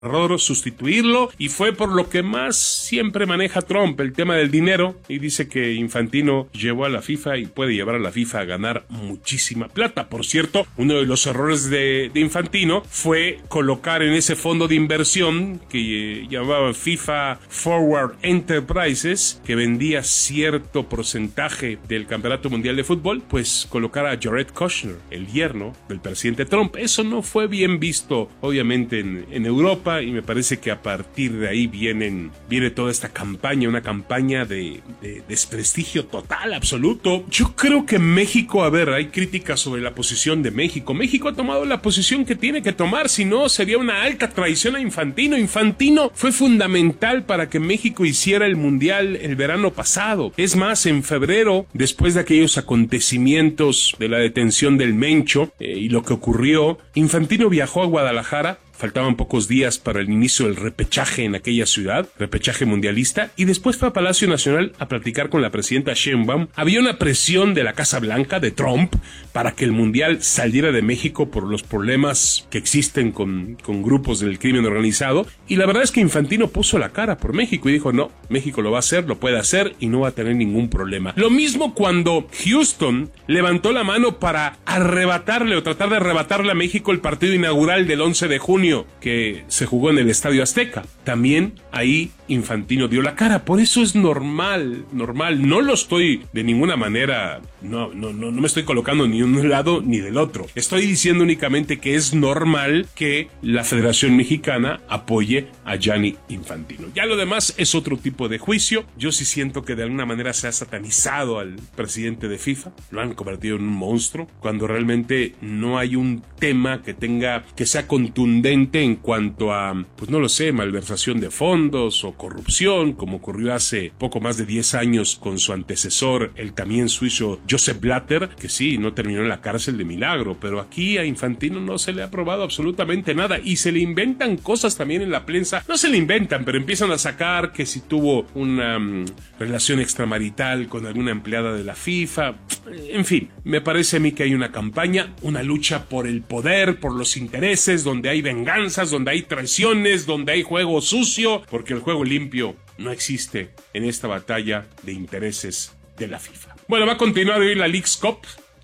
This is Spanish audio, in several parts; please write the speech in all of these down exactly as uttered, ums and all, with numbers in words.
error sustituirlo, y fue por lo que más siempre maneja Trump, el tema del dinero, y dice que Infantino llevó a la FIFA y puede llevar a la FIFA a ganar muchísima plata. Por cierto, uno de los errores de, de Infantino fue colocar en ese fondo de inversión que eh, llamaba FIFA Forward Enterprises, que vendía cierto porcentaje del Campeonato Mundial de Fútbol, pues colocar a Jared Kushner, el yerno del presidente Trump. Eso no fue bien visto, obviamente, en, en Europa, y me parece que a partir de ahí vienen, viene toda esta campaña, una campaña de, de desprestigio total, absoluto. Yo creo que México, a ver, hay críticas sobre la posición de México. México ha tomado la posición que tiene que tomar, si no sería una alta traición a Infantino. Infantino fue fundamental para que México hiciera el Mundial el verano pasado. Es más, en febrero, después de aquellos acontecimientos de la detención del Mencho eh, y lo que ocurrió, Infantino viajó a Guadalajara. Faltaban pocos días para el inicio del repechaje en aquella ciudad, repechaje mundialista, y después fue a Palacio Nacional a platicar con la presidenta Sheinbaum. Había una presión de la Casa Blanca, de Trump, para que el Mundial saliera de México por los problemas que existen con, con grupos del crimen organizado, y la verdad es que Infantino puso la cara por México y dijo, no, México lo va a hacer, lo puede hacer y no va a tener ningún problema. Lo mismo cuando Houston levantó la mano para arrebatarle o tratar de arrebatarle a México el partido inaugural del once de junio que se jugó en el Estadio Azteca. También ahí Infantino dio la cara. Por eso es normal, normal. No lo estoy de ninguna manera, no, no, no, no me estoy colocando ni de un lado ni del otro. Estoy diciendo únicamente que es normal que la Federación Mexicana apoye a Gianni Infantino. Ya lo demás es otro tipo de juicio. Yo sí siento que de alguna manera se ha satanizado al presidente de FIFA. Lo han convertido en un monstruo, cuando realmente no hay un tema que tenga, que sea contundente en cuanto a, pues no lo sé, malversación de fondos o corrupción, como ocurrió hace poco más de diez años con su antecesor, el también suizo Joseph Blatter, que sí, no terminó en la cárcel de milagro, pero aquí a Infantino no se le ha probado absolutamente nada, y se le inventan cosas también en la prensa. No se le inventan, pero empiezan a sacar que si tuvo una um, relación extramarital con alguna empleada de la FIFA. En fin, me parece a mí que hay una campaña, una lucha por el poder, por los intereses, donde hay venganzas, donde hay traiciones, donde hay juego sucio, porque el juego limpio no existe en esta batalla de intereses de la FIFA. Bueno, va a continuar hoy la Leagues Cup,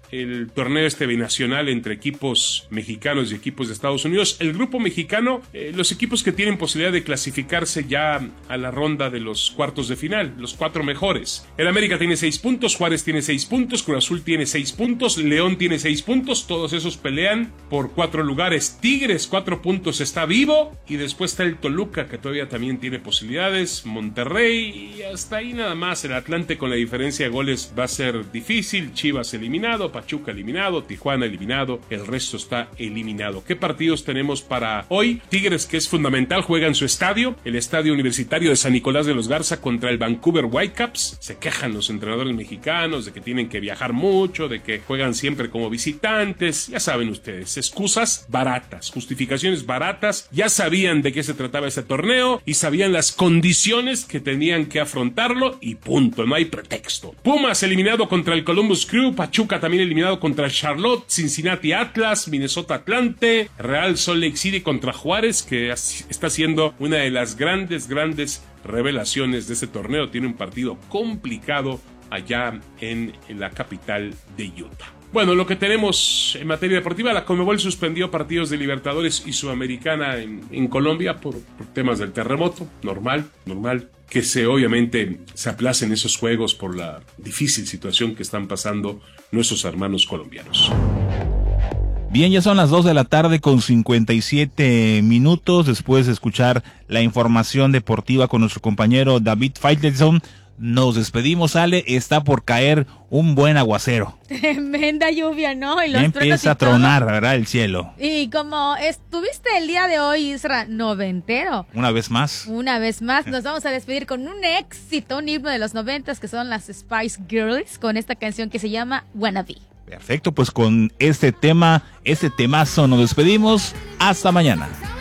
el torneo este binacional entre equipos mexicanos y equipos de Estados Unidos. El grupo mexicano, eh, los equipos que tienen posibilidad de clasificarse ya a la ronda de los cuartos de final, los cuatro mejores. El América tiene seis puntos, Juárez tiene seis puntos, Cruz Azul tiene seis puntos, León tiene seis puntos, todos esos pelean por cuatro lugares. Tigres, cuatro puntos, está vivo, y después está el Toluca, que todavía también tiene posibilidades, Monterrey, y hasta ahí nada más. El Atlante, con la diferencia de goles, va a ser difícil. Chivas eliminado, Pachuca eliminado, Tijuana eliminado, el resto está eliminado. ¿Qué partidos tenemos para hoy? Tigres, que es fundamental, juega en su estadio, el Estadio Universitario de San Nicolás de los Garza, contra el Vancouver Whitecaps. Se quejan los entrenadores mexicanos de que tienen que viajar mucho, de que juegan siempre como visitantes. Ya saben ustedes, excusas baratas, justificaciones baratas. Ya sabían de qué se trataba ese torneo y sabían las condiciones que tenían que afrontarlo, y punto, no hay pretexto. Pumas eliminado contra el Columbus Crew, Pachuca también eliminado contra Charlotte, Cincinnati Atlas, Minnesota Atlante, Real Salt Lake City contra Juárez, que está siendo una de las grandes, grandes revelaciones de este torneo. Tiene un partido complicado allá en la capital de Utah. Bueno, lo que tenemos en materia deportiva, la Conmebol suspendió partidos de Libertadores y Sudamericana en, en Colombia por, por temas del terremoto. Normal, normal. Que se obviamente se aplacen esos juegos por la difícil situación que están pasando nuestros hermanos colombianos. Bien, ya son las dos de la tarde con cincuenta y siete minutos. Después de escuchar la información deportiva con nuestro compañero David Faitelson, nos despedimos. Ale, está por caer un buen aguacero. Tremenda lluvia, ¿no? Y los ya empieza a tronar, ¿verdad? El cielo. Y como estuviste el día de hoy, Isra, noventero. Una vez más. Una vez más, nos vamos a despedir con un éxito, un himno de los noventas, que son las Spice Girls, con esta canción que se llama Wannabe. Perfecto, pues con este tema, este temazo nos despedimos. Hasta mañana.